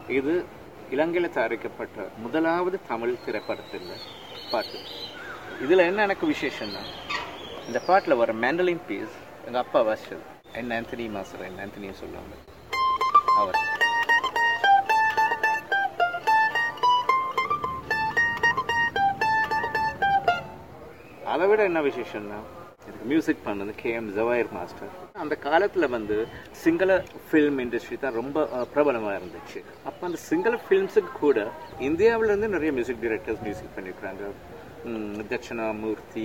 இது இலங்கையில் தயாரிக்கப்பட்ட முதலாவது தமிழ் திரைப்படத்தில் பாட்டு. இதில் என்ன எனக்கு விசேஷம்னா, இந்த பாட்டில் வர மேண்டலின் பீஸ் எங்கள் அப்பா வாசிச்சது. என் ஆந்தனி மாஸ்டர், என் ஆந்தனியும் சொல்லுவாங்க அவர். அதை விட என்ன விசேஷம்னா, எனக்கு மியூசிக் பண்ணது KM ஜவாஹிர் மாஸ்டர். அந்த காலத்தில் சிங்கள ஃபில்ம் இண்டஸ்ட்ரி தான் ரொம்ப பிரபலமாக இருந்துச்சு. அப்போ அந்த சிங்கள ஃபில்ம்ஸுக்கு கூட இந்தியாவிலேருந்து நிறைய மியூசிக் டைரக்டர்ஸ் மியூசிக் பண்ணியிருக்கிறாங்க. தட்சிணாமூர்த்தி,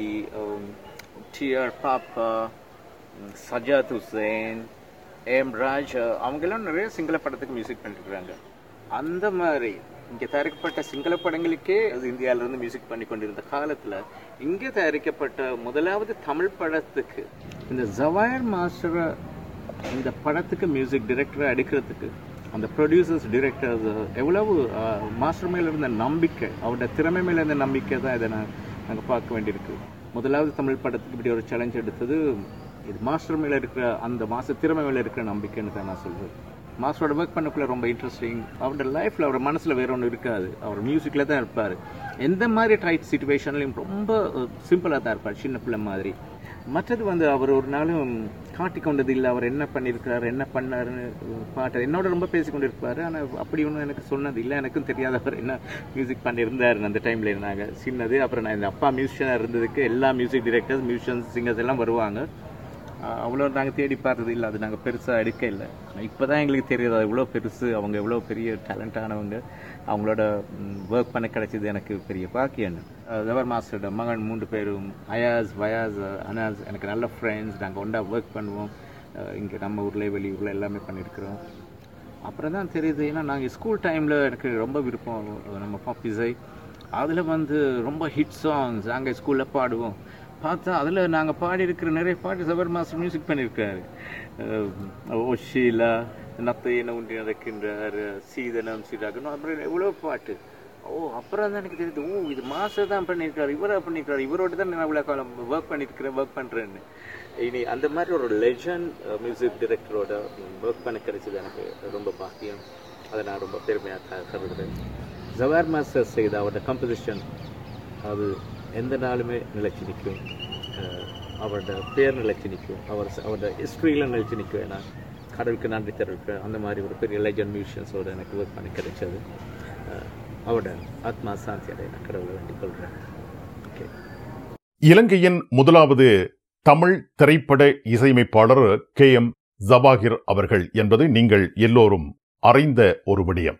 TR பாப்பா, சஜாத் ஹுசேன், M ராஜ், அவங்கெல்லாம் நிறைய சிங்கள படத்துக்கு மியூசிக் பண்ணியிருக்கிறாங்க. அந்த மாதிரி இங்கே தயாரிக்கப்பட்ட சிங்கள படங்களுக்கே அது இந்தியாவிலேருந்து மியூசிக் பண்ணி கொண்டிருந்த காலத்தில் இங்கே தயாரிக்கப்பட்ட முதலாவது தமிழ் படத்துக்கு இந்த ஜவாஹிர் மாஸ்டரை இந்த படத்துக்கு மியூசிக் டைரக்டரை எடுக்கிறதுக்கு அந்த ப்ரொடியூசர்ஸ், டிரெக்டர்ஸ் எவ்வளவு மாஸ்டர் மேலே இருந்த நம்பிக்கை, அவரோட திறமை மேலே இருந்த நம்பிக்கை தான் இதை நாங்கள் பார்க்க வேண்டியிருக்கு. முதலாவது தமிழ் படத்துக்கு இப்படி ஒரு சேலஞ்ச் எடுத்தது இது மாஸ்டர் மேலே இருக்கிற அந்த மாஸ்டர் திறமை மேலே இருக்கிற நம்பிக்கைன்னு தான் நான் சொல்கிறேன். மாஸ்டரோட ஒர்க் பண்ணக்குள்ள ரொம்ப இன்ட்ரெஸ்டிங். அவரோட லைஃப்பில் அவர் மனசில் வேற ஒன்று இருக்காது, அவர் மியூசிக்கில் தான் இருப்பார். எந்த மாதிரி டைட் சிச்சுவேஷன்லையும் ரொம்ப சிம்பிளாக தான் இருப்பார், சின்ன பிள்ளை மாதிரி. மற்றது அவர் ஒரு நாளும் காட்டி கொண்டது இல்லை, அவர் என்ன பண்ணியிருக்கிறார், என்ன பண்ணாருன்னு பாட்டு என்னோட ரொம்ப பேசி கொண்டு இருப்பார். ஆனால் அப்படி ஒன்றும் எனக்கு சொன்னது இல்லை, எனக்கும் தெரியாத அவர் என்ன மியூசிக் பண்ணியிருந்தார் அந்த டைமில். நாங்கள் சின்னது. அப்புறம் நான் இந்த அப்பா மியூசிஷியனாக இருந்ததுக்கு எல்லா மியூசிக் டிரெக்டர்ஸ், மியூசிஷியன்ஸ், சிங்கர்ஸ் எல்லாம் வருவாங்க. அவ்வளோ நாங்கள் தேடி பார்த்தது இல்லை, அது நாங்கள் பெருசாக எடுக்க இல்லை. இப்போ தான் எங்களுக்கு தெரியுது அது எவ்வளோ பெருசு, அவங்க எவ்வளோ பெரிய டேலண்டானவங்க, அவங்களோட ஒர்க் பண்ண கிடைச்சது எனக்கு பெரிய பாக்கியம். ஜவாஹர் மாஸ்டரோட மகன் 3 பேரும், அயாஸ், வயாஸ், அனாஸ், எனக்கு நல்ல ஃப்ரெண்ட்ஸ். நாங்கள் ஒன்றா ஒர்க் பண்ணுவோம், இங்கே நம்ம ஊரில் வெளியூரில் எல்லாமே பண்ணியிருக்கிறோம். அப்புறம் தான் தெரியுது, ஏன்னா நாங்கள் ஸ்கூல் டைமில் எனக்கு ரொம்ப விருப்பம் நம்ம பாப் இசை. அதில் ரொம்ப ஹிட் சாங்ஸ் நாங்கள் ஸ்கூலில் பாடுவோம். பார்த்தா அதில் நாங்கள் பாடியிருக்கிற நிறைய பாட்டு ஜவாஹர் மாஸ்டர் மியூசிக் பண்ணியிருக்காரு. ஓஷீலா, நத்தையனை உண்டி நடக்கின்றார், சீதனம், சீதாகணும், அப்புறம் எவ்வளோ பாட்டு. அப்புறம் தான் எனக்கு தெரியுது, இது மாஸ்டர் தான் பண்ணியிருக்காரு, இவராக பண்ணியிருக்காரு, இவரோட தான் நான் இவ்வளோ காலம் ஒர்க் பண்ணுறேன்னு. இனி அந்த மாதிரி ஒரு லெஜண்ட் மியூசிக் டைரக்டரோட ஒர்க் பண்ண கிடைச்சது எனக்கு ரொம்ப பாக்கியம். அதை நான் ரொம்ப பெருமையாக கருதுகிறேன். ஜவாஹர் மாஸ்டர் செய்த அவரோட கம்போசிஷன் அது எந்த நாளுமே நிலைச்சி நிற்கும், அவரோட பேர் நிலைச்சி நிற்கும், அவரோட ஹிஸ்ட்ரியில் நிலைச்சி நிற்கும். ஏன்னா கடவுளுக்கு நன்றி தெரிவிக்கிறேன், அந்த மாதிரி ஒரு பெரிய லெஜண்ட் மியூசிஷியன்ஸோடு எனக்கு ஒர்க் பண்ணி கிடைச்சது. அவரோட ஆத்மா சாந்தி அடைய நான் கடவுளை வேண்டிக் கொள்கிறேன். ஓகே. இலங்கையின் முதலாவது தமிழ் திரைப்பட இசையமைப்பாளர் KM ஜவாஹிர் அவர்கள் என்பது நீங்கள் எல்லோரும் அறிந்த ஒரு விடயம்.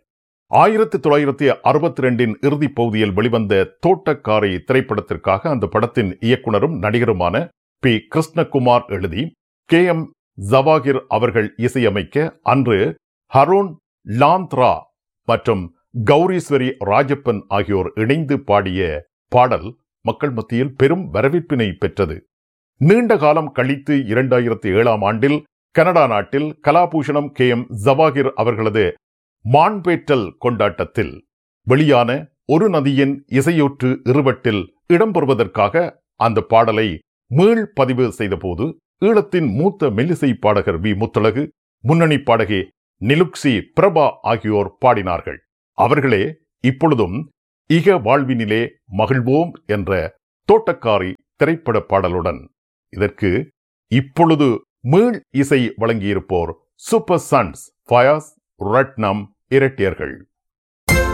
1962 இறுதிப் பகுதியில் வெளிவந்த தோட்டக்காரை திரைப்படத்திற்காக அந்த படத்தின் இயக்குனரும் நடிகருமான P. கிருஷ்ணகுமார் எழுதி KM ஜவாஹிர் அவர்கள் இசையமைக்க அன்று ஹரோன் லாந்த்ரா மற்றும் கௌரீஸ்வரி ராஜப்பன் ஆகியோர் இணைந்து பாடிய பாடல் மக்கள் மத்தியில் பெரும் வரவேற்பினை பெற்றது. நீண்ட காலம் கழித்து 2007ஆம் ஆண்டில் கனடா நாட்டில் கலாபூஷணம் KM ஜவாஹிர் அவர்களது மான்பேற்றல் கொண்டாட்டத்தில் வெளியான ஒரு நதியின் இசையொற்று இருவட்டில் இடம்பெறுவதற்காக அந்த பாடலை மீள் பதிவு செய்தபோது ஈழத்தின் மூத்த மெல்லிசை பாடகர் V. முத்தழகு, முன்னணி பாடகி நிலுக்சி பிரபா ஆகியோர் பாடினார்கள். அவர்களே இப்பொழுதும் இக வாழ்வினிலே மகிழ்வோம் என்ற தோட்டக்காரி திரைப்பட பாடலுடன் இதற்கு இப்பொழுது மீள் இசை வழங்கியிருப்போர் சூப்பர் சன்ஸ், ஃபயாஸ், ரட்னம் இரட்டியர்கள்.